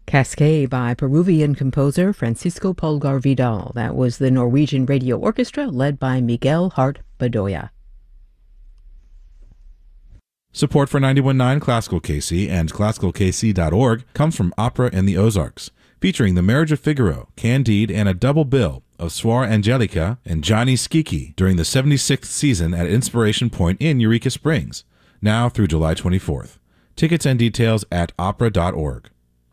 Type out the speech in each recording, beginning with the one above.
Cascade by Peruvian composer Francisco Pulgar Vidal. That was the Norwegian Radio Orchestra led by Miguel Hart Bedoya. Support for 91.9 Classical KC and ClassicalKC.org comes from Opera in the Ozarks, featuring The Marriage of Figaro, Candide, and a double bill of Suor Angelica and Johnny Skiki during the 76th season at Inspiration Point in Eureka Springs, now through July 24th. Tickets and details at opera.org.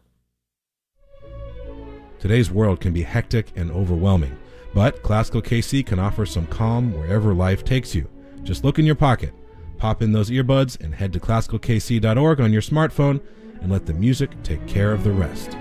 Today's world can be hectic and overwhelming, but Classical KC can offer some calm wherever life takes you. Just look in your pocket, pop in those earbuds, and head to classicalkc.org on your smartphone and let the music take care of the rest.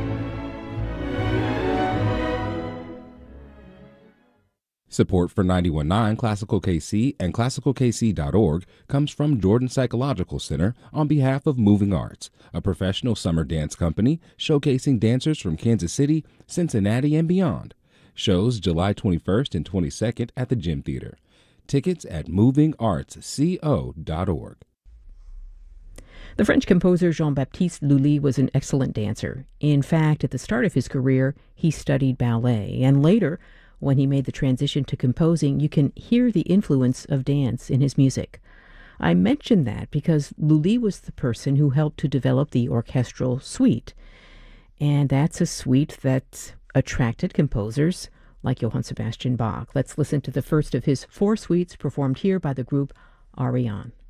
Support for 91.9 Classical KC and ClassicalKC.org comes from Jordan Psychological Center on behalf of Moving Arts, a professional summer dance company showcasing dancers from Kansas City, Cincinnati, and beyond. Shows July 21st and 22nd at the Gym Theater. Tickets at movingartsco.org. The French composer Jean-Baptiste Lully was an excellent dancer. In fact, at the start of his career, he studied ballet, and later, when he made the transition to composing, you can hear the influence of dance in his music. I mention that because Lully was the person who helped to develop the orchestral suite. And that's a suite that attracted composers like Johann Sebastian Bach. Let's listen to the first of his 4 suites performed here by the group Ariane.